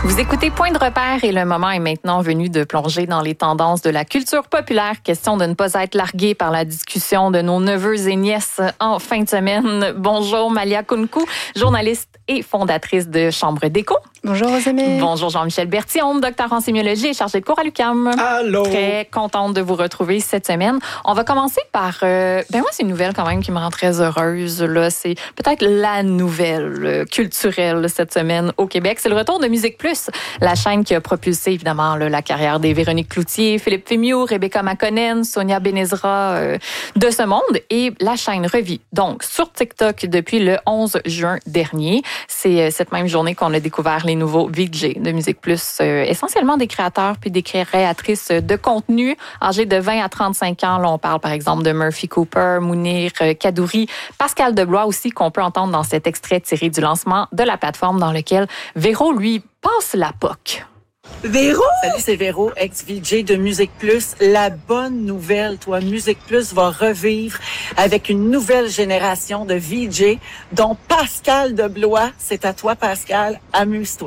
Vous écoutez Point de repère et le moment est maintenant venu de plonger dans les tendances de la culture populaire. Question de ne pas être largué par la discussion de nos neveux et nièces en fin de semaine. Bonjour Malia Kounkou, journaliste et fondatrice de Chambre d'écho. Bonjour Rosemée. Bonjour Jean-Michel Bertillon, docteur en sémiologie et chargé de cours à l'UQAM. Allô. Très contente de vous retrouver cette semaine. On va commencer par... moi, c'est une nouvelle quand même qui me rend très heureuse. Là. C'est peut-être la nouvelle culturelle cette semaine au Québec. C'est le retour de Musique Plus, la chaîne qui a propulsé évidemment la carrière des Véronique Cloutier, Philippe Fémieux, Rebecca McConnell, Sonia Benezra de ce monde. Et la chaîne revit donc sur TikTok depuis le 11 juin dernier. C'est cette même journée qu'on a découvert les nouveaux VJ de Musique Plus, essentiellement des créateurs puis des créatrices de contenu âgés de 20 à 35 ans. Là, on parle par exemple de Murphy Cooper, Mounir Kadouri, Pascal Deblois aussi, qu'on peut entendre dans cet extrait tiré du lancement de la plateforme dans lequel Véro, lui, passe la POC. Véro! Salut, c'est Véro, ex-VJ de Musique Plus. La bonne nouvelle, toi, Musique Plus va revivre avec une nouvelle génération de VJ, dont Pascal Deblois. C'est à toi, Pascal. Amuse-toi.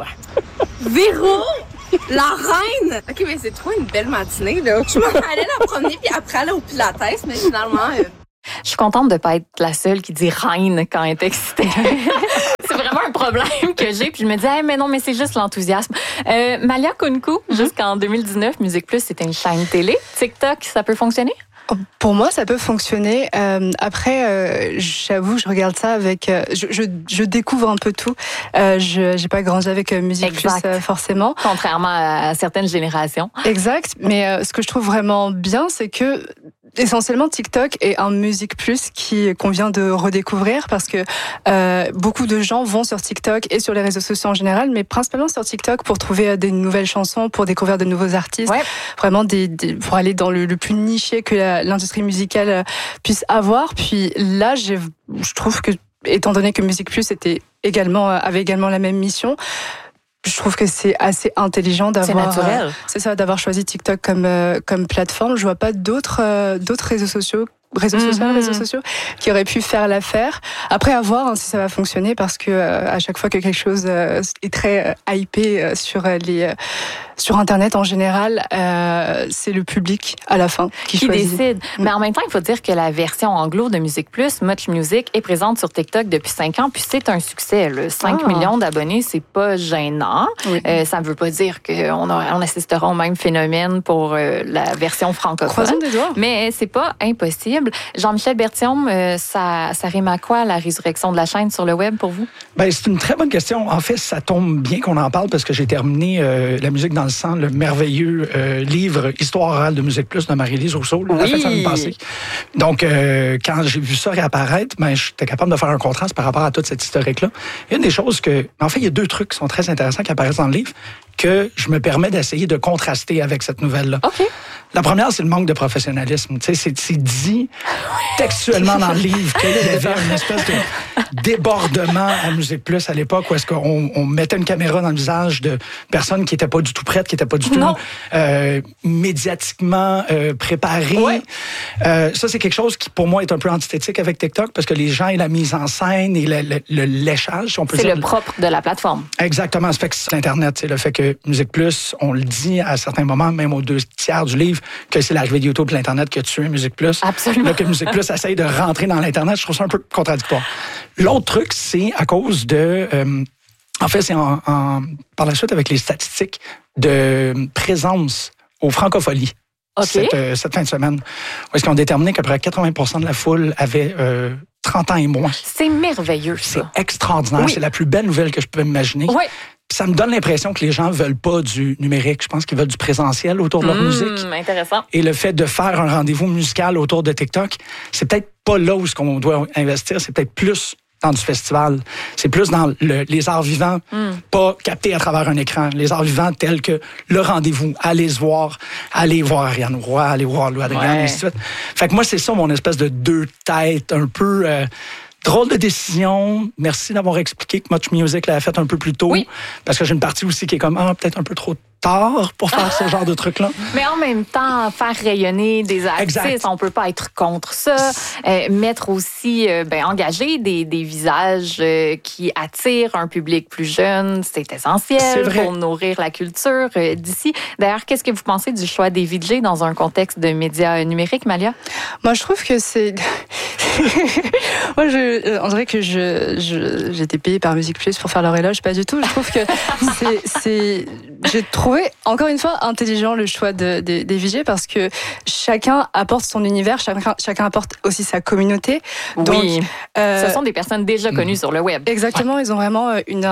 Véro! La reine! OK, mais c'est trop une belle matinée, là. Je m'en allais la promener, puis après aller au Pilates, mais finalement... Je suis contente de ne pas être la seule qui dit reine quand elle est excitée. C'est vraiment un problème que j'ai. Puis je me dis, mais non, mais c'est juste l'enthousiasme. Malia Kounkou, jusqu'en 2019, Musique Plus, c'était une chaîne télé. TikTok, ça peut fonctionner? Pour moi, ça peut fonctionner. Après, j'avoue, je regarde ça avec... Je découvre un peu tout. J'ai pas grandi avec Musique Plus, forcément. Contrairement à certaines générations. Exact. Mais ce que je trouve vraiment bien, c'est que essentiellement, TikTok est un Musique Plus qu'on vient de redécouvrir parce que beaucoup de gens vont sur TikTok et sur les réseaux sociaux en général, mais principalement sur TikTok pour trouver des nouvelles chansons, pour découvrir de nouveaux artistes, vraiment pour aller dans le plus niché que l'industrie musicale puisse avoir. Puis là, je trouve que, étant donné que Musique Plus avait également la même mission, je trouve que c'est assez intelligent d'avoir choisi TikTok comme plateforme. Je vois pas d'autres réseaux sociaux qui auraient pu faire l'affaire. Après, à voir si ça va fonctionner, parce que à chaque fois que quelque chose est très hypé sur Internet en général, c'est le public à la fin qui décide. Mais en même temps, il faut dire que la version anglo de Musique Plus, Much Music, est présente sur TikTok depuis 5 ans, puis c'est un succès. 5 millions d'abonnés, c'est pas gênant. Oui. Ça ne veut pas dire qu'on assistera au même phénomène pour la version francophone. Croisons des doigts. Mais c'est pas impossible. Jean-Michel Bertillon, ça rime à quoi, la résurrection de la chaîne sur le web pour vous? C'est une très bonne question. En fait, ça tombe bien qu'on en parle parce que j'ai terminé La musique dans le sang, le merveilleux livre Histoire orale de Musique Plus de Marie-Lise Rousseau la fin de semaine passée. Donc, quand j'ai vu ça réapparaître, j'étais capable de faire un contraste par rapport à toute cette historique-là. Une des choses il y a 2 trucs qui sont très intéressants qui apparaissent dans le livre que je me permets d'essayer de contraster avec cette nouvelle-là. Okay. La première, c'est le manque de professionnalisme. Tu sais, c'est dit textuellement dans le livre qu'il y avait une espèce de débordement à Musique Plus à l'époque où est-ce qu'on mettait une caméra dans le visage de personnes qui n'étaient pas du tout prêtes, qui n'étaient pas du tout médiatiquement préparées. Ouais. Ça, c'est quelque chose qui, pour moi, est un peu antithétique avec TikTok parce que les gens et la mise en scène et le léchage, si on peut dire. C'est le propre de la plateforme. Exactement. Ça fait que c'est Internet. Le fait que Musique Plus, on le dit à certains moments, même aux 2/3 du livre, que c'est l'arrivée de YouTube et l'Internet qui a tué Musique Plus. Absolument. Là, que Musique Plus essaye de rentrer dans l'Internet, je trouve ça un peu contradictoire. L'autre truc, c'est à cause de... en fait, c'est par la suite avec les statistiques de présence aux Francopholies. Okay. Cette fin de semaine. Où est-ce qu'ils ont déterminé qu'à peu près 80% de la foule avait 30 ans et moins. C'est merveilleux, ça. C'est extraordinaire. Oui. C'est la plus belle nouvelle que je peux imaginer. Oui. Ça me donne l'impression que les gens veulent pas du numérique. Je pense qu'ils veulent du présentiel autour de leur musique. Intéressant. Et le fait de faire un rendez-vous musical autour de TikTok, c'est peut-être pas là où on doit investir. C'est peut-être plus dans du festival. C'est plus dans les arts vivants, pas captés à travers un écran. Les arts vivants tels que le rendez-vous, aller voir Ariane Roy, aller voir Lou Adrien, et ainsi de suite. Fait que moi, c'est ça mon espèce de 2 têtes un peu... drôle de décision. Merci d'avoir expliqué que Much Music l'avait fait un peu plus tôt. Oui. Parce que j'ai une partie aussi qui est comme, peut-être un peu trop tard pour faire ce genre de trucs-là. Mais en même temps, faire rayonner des artistes, Exact. on peut pas être contre ça. Mettre aussi, engager des visages qui attirent un public plus jeune, c'est essentiel pour nourrir la culture d'ici. D'ailleurs, qu'est-ce que vous pensez du choix des VJ dans un contexte de médias numériques, Malia? Moi, je trouve que c'est... Moi, on dirait que j'ai été payée par Musique Plus pour faire leur éloge, pas du tout. Je trouve que j'ai trouvé, encore une fois, intelligent le choix des VJ parce que chacun apporte son univers, chacun apporte aussi sa communauté. Donc, oui, ce sont des personnes déjà connues sur le web. Exactement, ils ont vraiment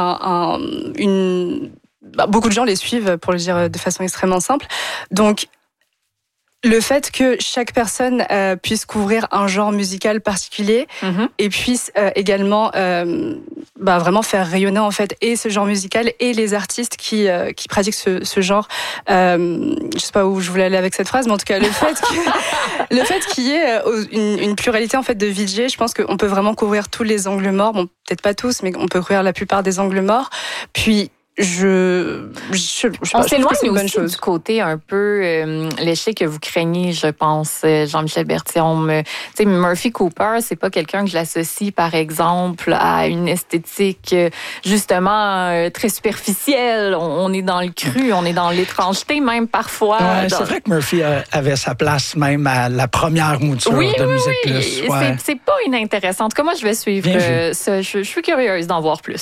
beaucoup de gens les suivent, pour le dire de façon extrêmement simple. Donc, le fait que chaque personne puisse couvrir un genre musical particulier et puisse également vraiment faire rayonner en fait et ce genre musical et les artistes qui pratiquent ce genre. Je sais pas où je voulais aller avec cette phrase, mais en tout cas le fait qu'il y ait une pluralité en fait de VJ, je pense qu'on peut vraiment couvrir tous les angles morts. Bon, peut-être pas tous, mais on peut couvrir la plupart des angles morts. Puis on s'éloigne aussi du côté un peu léché que vous craignez, je pense, Jean-Michel Berthiaume. Tu sais, Murphy Cooper, c'est pas quelqu'un que je l'associe, par exemple, à une esthétique justement très superficielle. On est dans le cru, on est dans l'étrangeté même parfois. Ouais, c'est vrai que Murphy avait sa place même à la première mouture de Musique Plus. Ouais. C'est pas inintéressant. En tout cas, moi, je vais suivre ça. Je suis curieuse d'en voir plus.